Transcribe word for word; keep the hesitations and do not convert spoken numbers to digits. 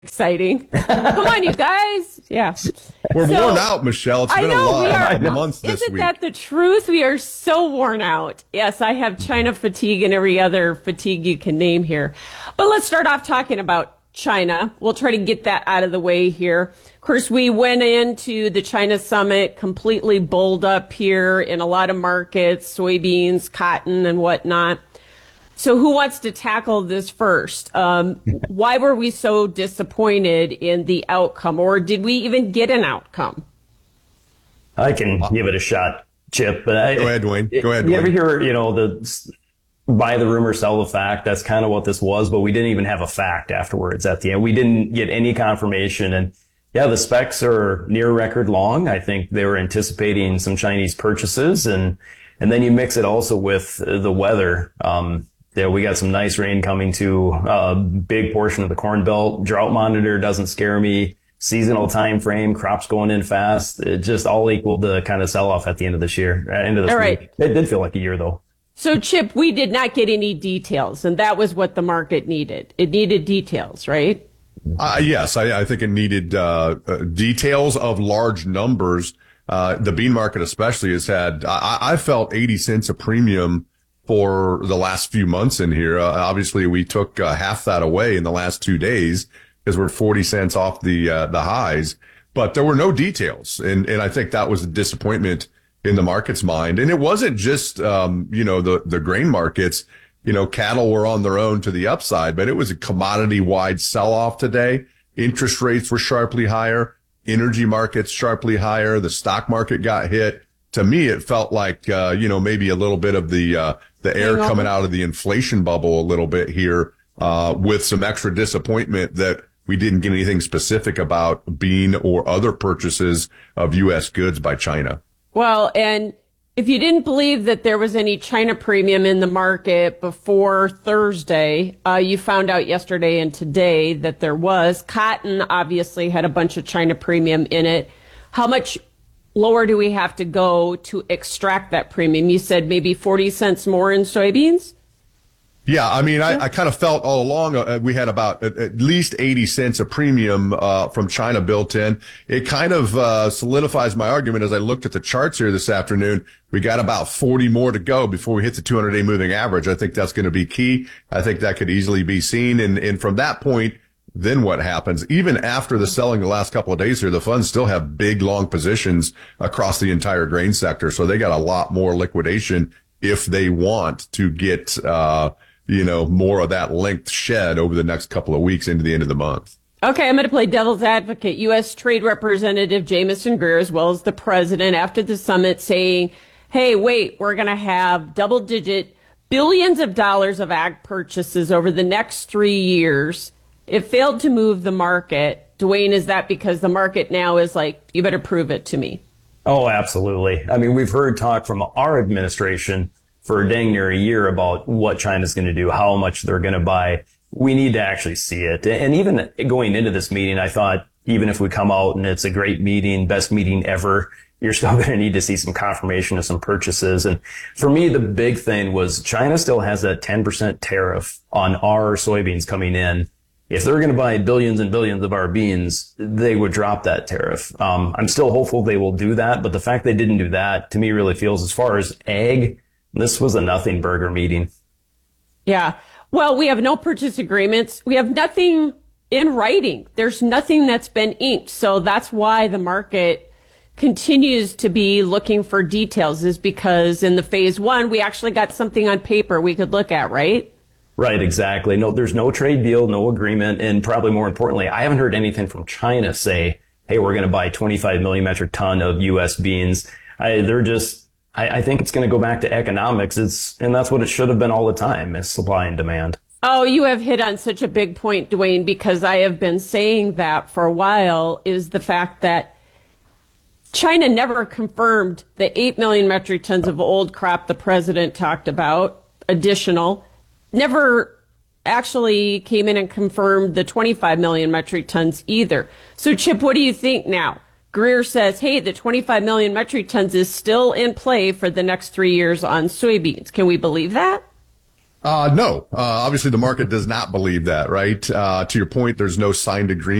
exciting. Come on, you guys. Yeah. We're So, worn out, Michelle. It's I been know, a lot we are. of months this Isn't week. that the truth? We are so worn out. Yes, I have China fatigue and every other fatigue you can name here. But let's start off talking about China. We'll try to get that out of the way here. Of course, we went into the China summit completely bulled up here in a lot of markets, soybeans, cotton, and whatnot. So who wants to tackle this first? Um, why were we so disappointed in the outcome, or did we even get an outcome? I can give it a shot, Chip. But I, Go ahead, Dwayne. Go ahead, You Dwayne. ever hear, you know, the buy the rumor, sell the fact? That's kind of what this was, but we didn't even have a fact afterwards at the end. We didn't get any confirmation. And yeah, the specs are near record long. I think they were anticipating some Chinese purchases, and and then you mix it also with the weather. Um, Yeah, we got some nice rain coming to a big portion of the Corn Belt. Drought monitor doesn't scare me. Seasonal time frame, crops going in fast. It just all equaled the kind of sell off at the end of this year, uh, end of this All right. week. It did feel like a year though. So, Chip, we did not get any details, and that was what the market needed. It needed details, right? Uh, yes, I, I think it needed uh, uh, details of large numbers. Uh, the bean market especially has had, I, I felt eighty cents a premium for the last few months in here. Uh, obviously, we took uh, half that away in the last two days because we're forty cents off the uh, the highs. But there were no details, and and I think that was a disappointment in the market's mind. And it wasn't just um, you know the the grain markets. You know, cattle were on their own to the upside, but it was a commodity-wide sell-off today. Interest rates were sharply higher. Energy markets sharply higher. The stock market got hit. To me, it felt like uh, you know maybe a little bit of the uh, the air Hang on. coming out of the inflation bubble a little bit here, uh, with some extra disappointment that we didn't get anything specific about bean or other purchases of U S goods by China. Well, and if you didn't believe that there was any China premium in the market before Thursday, uh, you found out yesterday and today that there was. Cotton obviously had a bunch of China premium in it. How much lower do we have to go to extract that premium? You said maybe forty cents more in soybeans? Yeah, I mean, I, I kind of felt all along uh, we had about at, at least eighty cents a premium uh, from China built in. It kind of uh, solidifies my argument as I looked at the charts here this afternoon. We got about forty more to go before we hit the two hundred day moving average. I think that's going to be key. I think that could easily be seen. And, and from that point, then what happens? Even after the selling the last couple of days here, the funds still have big, long positions across the entire grain sector. So they got a lot more liquidation if they want to get, uh, you know, more of that length shed over the next couple of weeks into the end of the month. Okay, I'm going to play devil's advocate. U S. Trade Representative Jamison Greer, as well as the president, after the summit saying, hey, wait, we're going to have double digit billions of dollars of ag purchases over the next three years. It failed to move the market. Dwayne, is that because the market now is like, you better prove it to me? Oh, absolutely. I mean, we've heard talk from our administration for dang near a year about what China's going to do, how much they're going to buy. We need to actually see it. And even going into this meeting, I thought, even if we come out and it's a great meeting, best meeting ever, you're still going to need to see some confirmation of some purchases. And for me, the big thing was China still has that ten percent tariff on our soybeans coming in. If they're going to buy billions and billions of our beans, they would drop that tariff. Um, I'm still hopeful they will do that, but the fact they didn't do that, to me, really feels, as far as ag, this was a nothing burger meeting. Yeah. Well, we have no purchase agreements. We have nothing in writing. There's nothing that's been inked. So that's why the market continues to be looking for details, is because in the phase one, we actually got something on paper we could look at, right? Right, exactly. No, there's no trade deal, no agreement. And probably more importantly, I haven't heard anything from China say, hey, we're going to buy twenty-five million metric ton of U S beans. I, they're just, I, I think it's going to go back to economics. It's, and that's what it should have been all the time, is supply and demand. Oh, you have hit on such a big point, Dwayne, because I have been saying that for a while, is the fact that China never confirmed the eight million metric tons of old crop the president talked about, additional, never actually came in and confirmed the twenty-five million metric tons either. So, Chip, what do you think now? Greer says, hey, the twenty-five million metric tons is still in play for the next three years on soybeans. Can we believe that? Uh, no, uh, obviously the market does not believe that, right? Uh, to your point, there's no signed agreement.